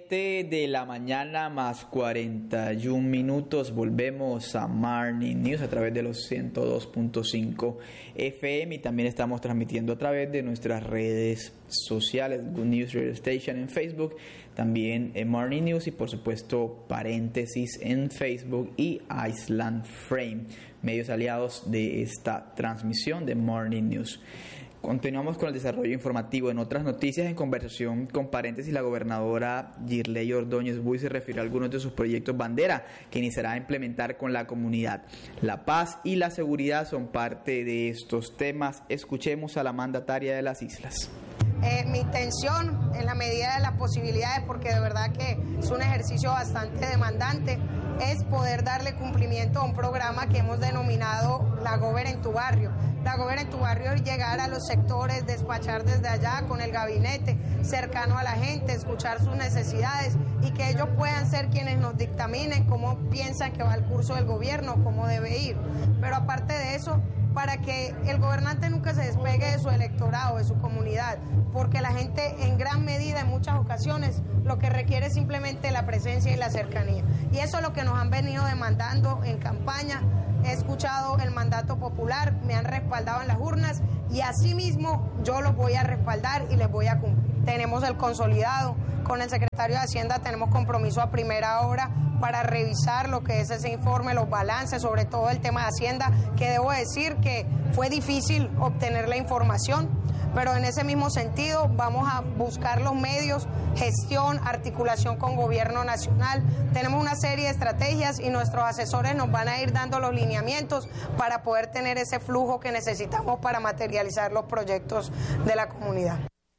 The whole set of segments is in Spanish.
7 de la mañana más 41 minutos. Volvemos a Morning News a través de los 102.5 FM y también estamos transmitiendo a través de nuestras redes sociales, Good News Radio Station en Facebook, también en Morning News y por supuesto Paréntesis en Facebook y Island Frame, medios aliados de esta transmisión de Morning News. Continuamos con el desarrollo informativo. En otras noticias, en conversación con Paréntesis, la gobernadora Girley Ordóñez Buy se refirió a algunos de sus proyectos bandera que iniciará a implementar con la comunidad. La paz y la seguridad son parte de estos temas. Escuchemos a la mandataria de las islas. Mi intención, en la medida de las posibilidades, porque de verdad que es un ejercicio bastante demandante, es poder darle cumplimiento a un programa que hemos denominado La Gober en tu barrio. La Gober en tu barrio es llegar a los sectores, despachar desde allá con el gabinete, cercano a la gente, escuchar sus necesidades y que ellos puedan ser quienes nos dictaminen cómo piensan que va el curso del gobierno, cómo debe ir. Pero aparte de eso, para que el gobernante nunca se despegue de su electorado, de su comunidad, porque la gente en gran medida, en muchas ocasiones, lo que requiere es simplemente la presencia y la cercanía. Y eso es lo que nos han venido demandando en campaña. He escuchado el mandato popular, me han respaldado en las urnas y asimismo yo los voy a respaldar y les voy a cumplir. Tenemos el consolidado, con el secretario de Hacienda tenemos compromiso a primera hora para revisar lo que es ese informe, los balances, sobre todo el tema de Hacienda, que debo decir que fue difícil obtener la información, pero en ese mismo sentido vamos a buscar los medios, gestión, articulación con gobierno nacional. Tenemos una serie de estrategias y nuestros asesores nos van a ir dando los lineamientos para poder tener ese flujo que necesitamos para materializar los proyectos de la comunidad.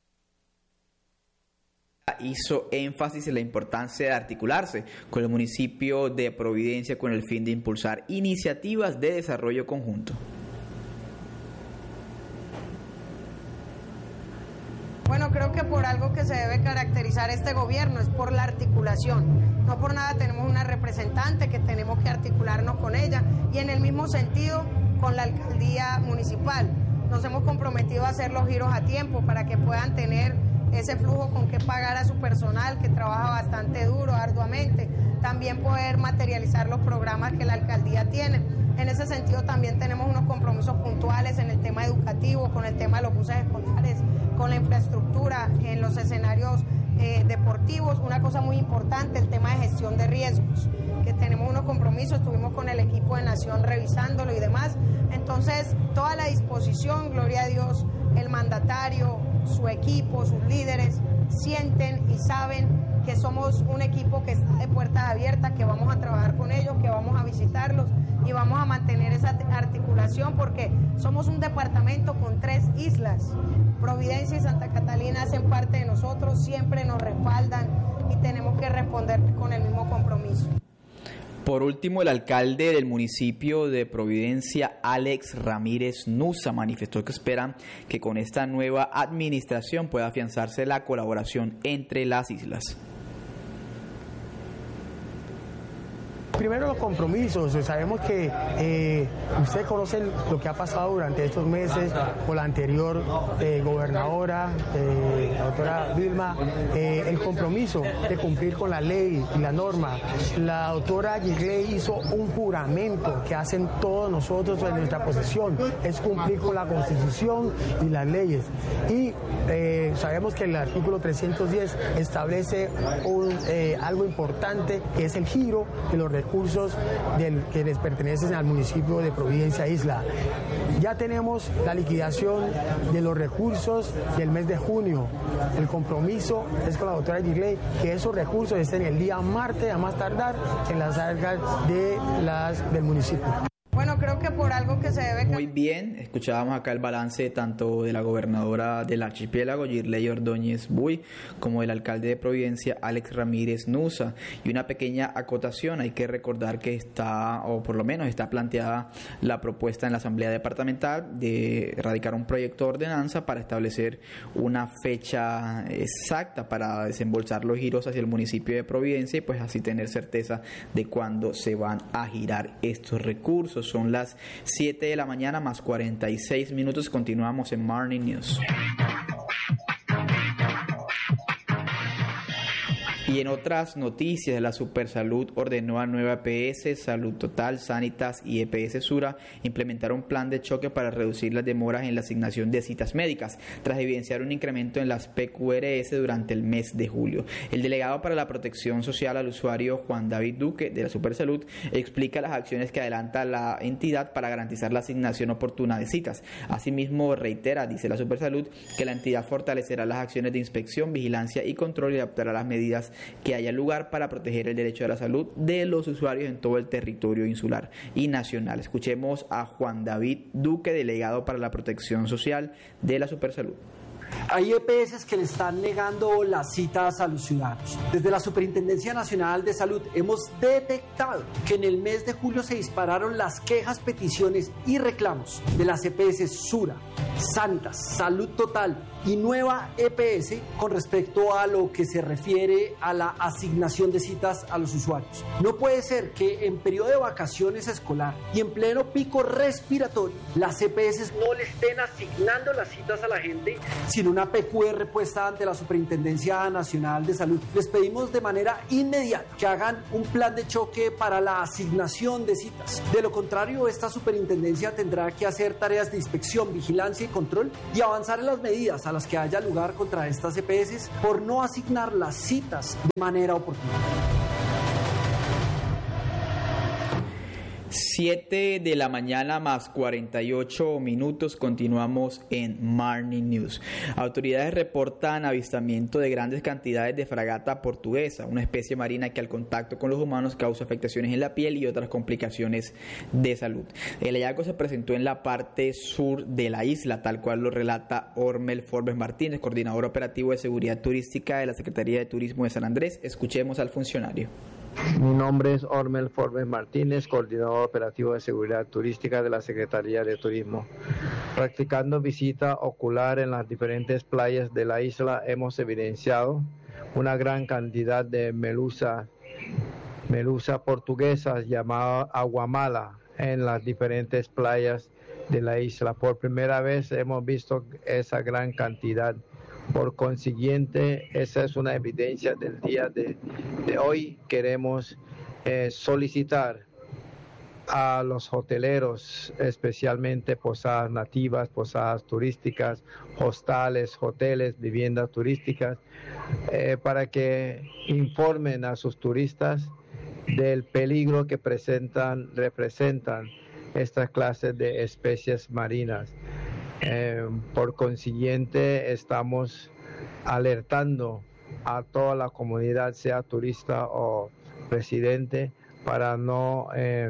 Hizo énfasis en la importancia de articularse con el municipio de Providencia con el fin de impulsar iniciativas de desarrollo conjunto. Bueno, creo que por algo que se debe caracterizar este gobierno es por la articulación. No por nada tenemos una representante que tenemos que articularnos con ella y en el mismo sentido con la alcaldía municipal. Nos hemos comprometido a hacer los giros a tiempo para que puedan tener ese flujo con que pagar a su personal que trabaja bastante duro, arduamente, también poder materializar los programas que la alcaldía tiene. En ese sentido también tenemos unos compromisos puntuales en el tema educativo, con el tema de los buses escolares, con la infraestructura en los escenarios deportivos. Una cosa muy importante, el tema de gestión de riesgos, que tenemos unos compromisos, estuvimos con el equipo de Nación revisándolo y demás. Entonces, toda la disposición, gloria a Dios, el mandatario, su equipo, sus líderes, sienten y saben que somos un equipo que está de puertas abiertas, que vamos a trabajar con ellos, que vamos a visitarlos y vamos a mantener esa articulación porque somos un departamento con 3 islas. Providencia y Santa Catalina hacen parte de nosotros, siempre nos respaldan y tenemos que responder con el mismo compromiso. Por último, el alcalde del municipio de Providencia, Alex Ramírez Nusa, manifestó que esperan que con esta nueva administración pueda afianzarse la colaboración entre las islas. Primero los compromisos, sabemos que ustedes conocen lo que ha pasado durante estos meses con la anterior gobernadora, la doctora Vilma, el compromiso de cumplir con la ley y la norma. La doctora Girley hizo un juramento que hacen todos nosotros en nuestra posición, es cumplir con la Constitución y las leyes. Y sabemos que el artículo 310 establece algo importante que es el giro de los recursos que les pertenecen al municipio de Providencia Isla. Ya tenemos la liquidación de los recursos del mes de junio. El compromiso es con la doctora Girley que esos recursos estén el día martes a más tardar en las arcas del municipio. Bueno, creo que por algo que se debe... Muy bien, escuchábamos acá el balance tanto de la gobernadora del archipiélago, Girley Ordóñez Buy, como del alcalde de Providencia, Alex Ramírez Nusa. Y una pequeña acotación, hay que recordar que está, o por lo menos está planteada la propuesta en la Asamblea Departamental de erradicar un proyecto de ordenanza para establecer una fecha exacta para desembolsar los giros hacia el municipio de Providencia y pues así tener certeza de cuándo se van a girar estos recursos. Son las 7 de la mañana más 46 minutos. Continuamos en Morning News. Y en otras noticias, la Supersalud ordenó a 9 EPS, Salud Total, Sanitas y EPS Sura implementar un plan de choque para reducir las demoras en la asignación de citas médicas, tras evidenciar un incremento en las PQRS durante el mes de julio. El delegado para la protección social al usuario, Juan David Duque, de la Supersalud, explica las acciones que adelanta la entidad para garantizar la asignación oportuna de citas. Asimismo, reitera, dice la Supersalud, que la entidad fortalecerá las acciones de inspección, vigilancia y control y adaptará las medidas que haya lugar para proteger el derecho a la salud de los usuarios en todo el territorio insular y nacional. Escuchemos a Juan David Duque, delegado para la protección social de la Supersalud. Hay EPS que le están negando las citas a los ciudadanos. Desde la Superintendencia Nacional de Salud hemos detectado que en el mes de julio se dispararon las quejas, peticiones y reclamos de las EPS Sura, Sanitas, Salud Total y Nueva EPS con respecto a lo que se refiere a la asignación de citas a los usuarios. No puede ser que en periodo de vacaciones escolar y en pleno pico respiratorio las EPS no le estén asignando las citas a la gente sin una PQR puesta ante la Superintendencia Nacional de Salud. Les pedimos de manera inmediata que hagan un plan de choque para la asignación de citas. De lo contrario, esta superintendencia tendrá que hacer tareas de inspección, vigilancia y control y avanzar en las medidas a las que haya lugar contra estas EPS por no asignar las citas de manera oportuna. 7 de la mañana más 48 minutos, continuamos en Morning News. Autoridades reportan avistamiento de grandes cantidades de fragata portuguesa, una especie marina que al contacto con los humanos causa afectaciones en la piel y otras complicaciones de salud. El hallazgo se presentó en la parte sur de la isla, tal cual lo relata Ormel Forbes Martínez, coordinador operativo de seguridad turística de la Secretaría de Turismo de San Andrés. Escuchemos al funcionario. Mi nombre es Ormel Forbes Martínez, coordinador operativo de seguridad turística de la Secretaría de Turismo. Practicando visita ocular en las diferentes playas de la isla, hemos evidenciado una gran cantidad de melusa portuguesa llamada aguamala en las diferentes playas de la isla. Por primera vez hemos visto esa gran cantidad. Por consiguiente, esa es una evidencia del día de hoy. Queremos solicitar a los hoteleros, especialmente posadas nativas, posadas turísticas, hostales, hoteles, viviendas turísticas, para que informen a sus turistas del peligro que representan estas clases de especies marinas. Por consiguiente, estamos alertando a toda la comunidad, sea turista o residente, para no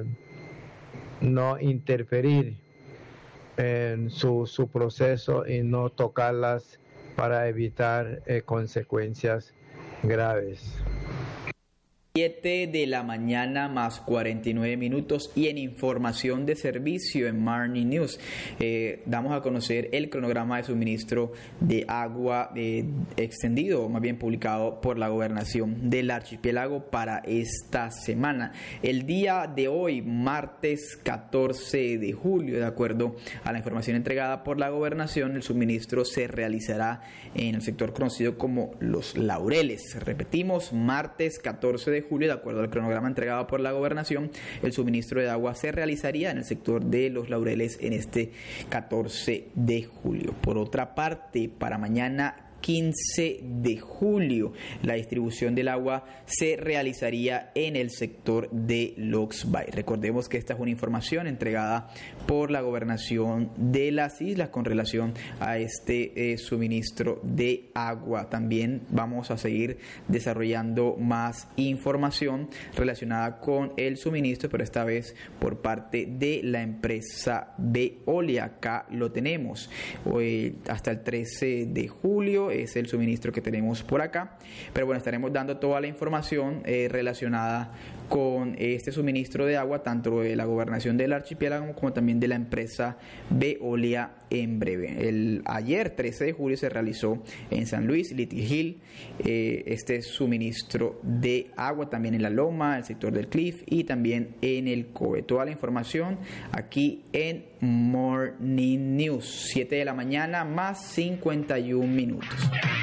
interferir en su proceso y no tocarlas para evitar consecuencias graves. 7 de la mañana más 49 minutos y en información de servicio en Morning News damos a conocer el cronograma de suministro de agua extendido, más bien publicado por la Gobernación del Archipiélago para esta semana. El día de hoy, martes 14 de julio, de acuerdo a la información entregada por la Gobernación, el suministro se realizará en el sector conocido como Los Laureles. Repetimos, martes 14 de julio, de acuerdo al cronograma entregado por la Gobernación, el suministro de agua se realizaría en el sector de Los Laureles en este 14 de julio. Por otra parte, para mañana 15 de julio, la distribución del agua se realizaría en el sector de Loxbay. Recordemos que esta es una información entregada por la Gobernación de las Islas con relación a este suministro de agua. También vamos a seguir desarrollando más información relacionada con el suministro, pero esta vez por parte de la empresa Veolia. Acá lo tenemos. Hoy, hasta el 13 de julio es el suministro que tenemos por acá, pero bueno, estaremos dando toda la información relacionada con este suministro de agua, tanto de la Gobernación del Archipiélago como también de la empresa Veolia en breve. Ayer 13 de julio se realizó en San Luis, Little Hill, este suministro de agua, también en La Loma, el sector del Cliff y también en el COE. Toda la información aquí en Morning News, 7 de la mañana más 51 minutos.